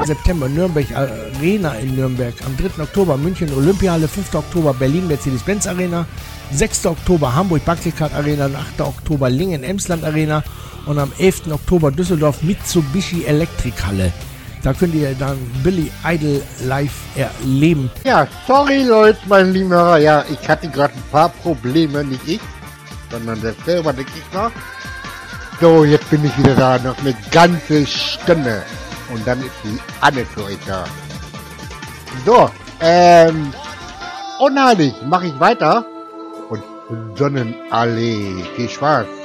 September Nürnberg Arena in Nürnberg. Am 3. Oktober München Olympiahalle. 5. Oktober Berlin Mercedes-Benz Arena. 6. Oktober Hamburg Barclaycard Arena. 8. Oktober Lingen Emsland Arena. Und am 11. Oktober Düsseldorf Mitsubishi Elektrikhalle. Da könnt ihr dann Billy Idol live erleben. Ja, sorry Leute, meine lieben Hörer. Ja, ich hatte gerade ein paar Probleme, nicht ich, sondern der Server, der Gegner. So, jetzt bin ich wieder da, noch eine ganze Stunde. Und dann ist die Anne für euch da. So, unheilig, mache ich weiter. Und Sonnenallee, viel Spaß.